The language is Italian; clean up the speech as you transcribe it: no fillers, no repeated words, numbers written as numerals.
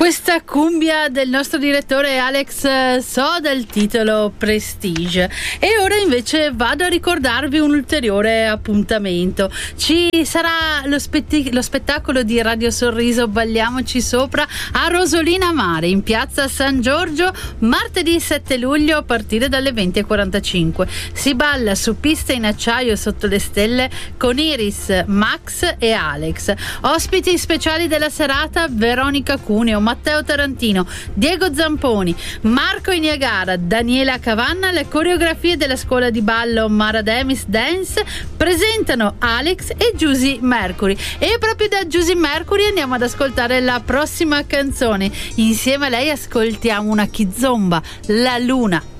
Questa cumbia del nostro direttore Alex So dal titolo Prestige. E ora invece vado a ricordarvi un ulteriore appuntamento. Ci sarà lo spettacolo di Radio Sorriso Balliamoci Sopra a Rosolina Mare in piazza San Giorgio martedì 7 luglio a partire dalle 20:45. Si balla su piste in acciaio sotto le stelle con Iris, Max e Alex. Ospiti speciali della serata: Veronica Cuneo, Matteo Tarantino, Diego Zamponi, Marco Iniagara, Daniela Cavanna. Le coreografie della scuola di ballo Mara Demis Dance presentano Alex e Giusy Mercury, e proprio da Giusy Mercury andiamo ad ascoltare la prossima canzone. Insieme a lei ascoltiamo una kizomba, La Luna